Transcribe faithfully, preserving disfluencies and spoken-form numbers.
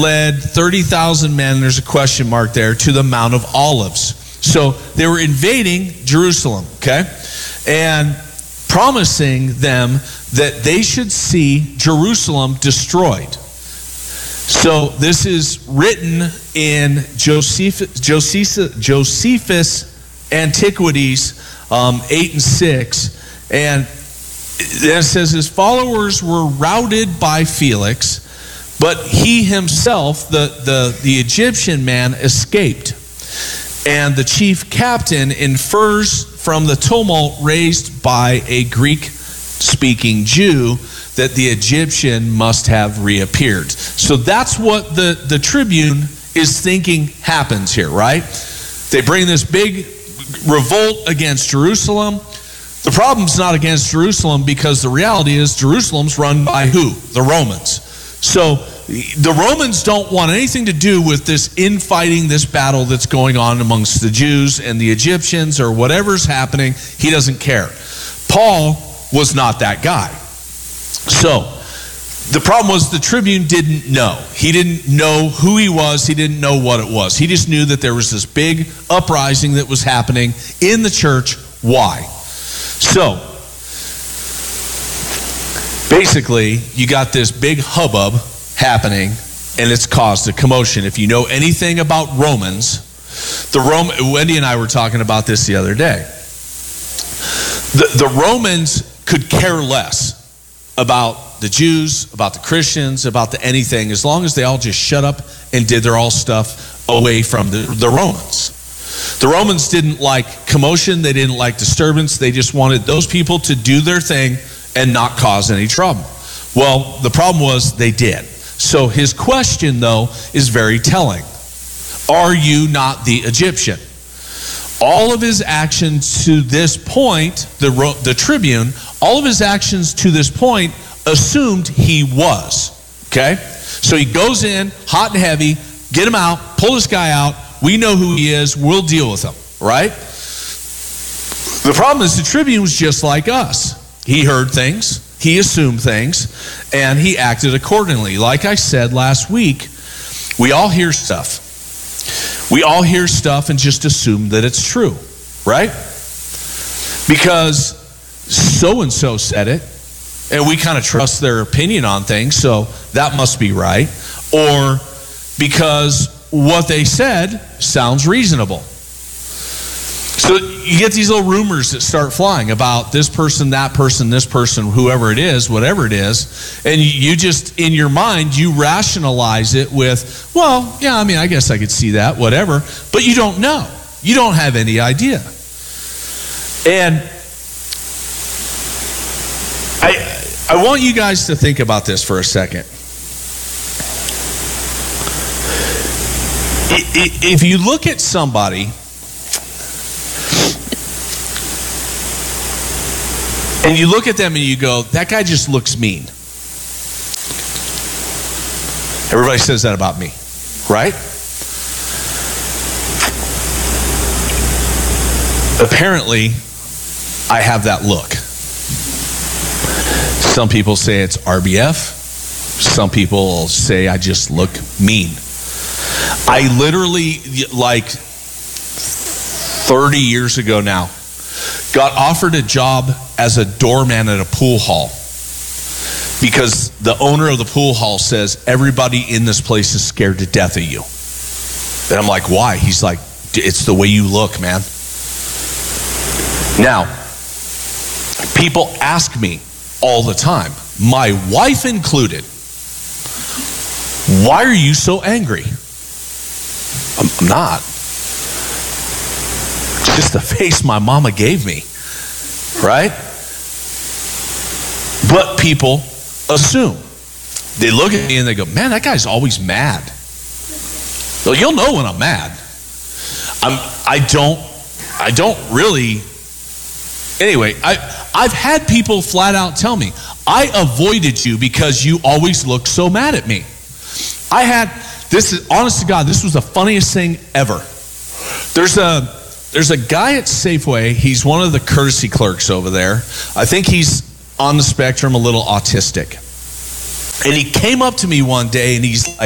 led thirty thousand men, there's a question mark there, to the Mount of Olives. So they were invading Jerusalem, okay? And promising them that they should see Jerusalem destroyed. So this is written in Josephus, Josephus, Josephus Antiquities um, eight and six. And it says his followers were routed by Felix, but he himself, the, the, the Egyptian man, escaped. And the chief captain infers from the tumult raised by a Greek-speaking Jew that the Egyptian must have reappeared. So that's what the, the Tribune is thinking happens here, right? They bring this big revolt against Jerusalem. The problem's not against Jerusalem, because the reality is Jerusalem's run by who? The Romans. So the Romans don't want anything to do with this infighting, this battle that's going on amongst the Jews and the Egyptians or whatever's happening. He doesn't care. Paul was not that guy. So the problem was the Tribune didn't know. He didn't know who he was. He didn't know what it was. He just knew that there was this big uprising that was happening in the church. Why? So basically, you got this big hubbub happening, and it's caused a commotion. If you know anything about Romans, the Rome, Wendy and I were talking about this the other day. The, the Romans could care less about the Jews, about the Christians, about the anything, as long as they all just shut up and did their all stuff away from the, the Romans. The Romans didn't like commotion. They didn't like disturbance. They just wanted those people to do their thing and not cause any trouble. Well, the problem was they did. So his question, though, is very telling. Are you not the Egyptian? All of his actions to this point, the, the Tribune, all of his actions to this point assumed he was. Okay? So he goes in, hot and heavy, get him out, pull this guy out. We know who he is. We'll deal with him. Right? The problem is the Tribune was just like us. He heard things. He assumed things, and he acted accordingly. Like I said last week, we all hear stuff. We all hear stuff and just assume that it's true, right? Because so-and-so said it, and we kind of trust their opinion on things, so that must be right. Or because what they said sounds reasonable. So you get these little rumors that start flying about this person, that person, this person, whoever it is, whatever it is, and you just, in your mind, you rationalize it with, well, yeah, I mean, I guess I could see that, whatever, but you don't know. You don't have any idea. And I, I want you guys to think about this for a second. If you look at somebody and you look at them and you go, that guy just looks mean. Everybody says that about me, right? Apparently, I have that look. Some people say it's R B F. Some people say I just look mean. I literally, like thirty years ago now, got offered a job as a doorman at a pool hall because the owner of the pool hall says everybody in this place is scared to death of you. And I'm like, why? He's like, it's the way you look, man. Now, people ask me all the time, my wife included, why are you so angry? I'm, I'm not. It's just the face my mama gave me, right? But people assume. They look at me and they go, man, that guy's always mad. Well, you'll know when I'm mad. I'm, I don't, I don't really, anyway, I, I've had people flat out tell me, I avoided you because you always look so mad at me. I had, this is, honest to God, this was the funniest thing ever. There's a, there's a guy at Safeway, he's one of the courtesy clerks over there. I think he's on the spectrum, a little autistic. And he came up to me one day and he's like,